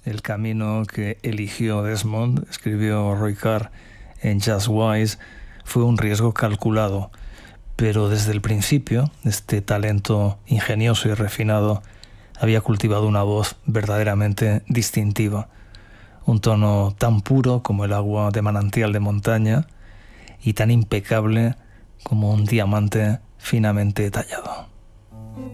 el camino que eligió Desmond, escribió Roy Carr en Just Wise, fue un riesgo calculado, pero desde el principio este talento ingenioso y refinado había cultivado una voz verdaderamente distintiva, un tono tan puro como el agua de manantial de montaña y tan impecable como un diamante finamente tallado.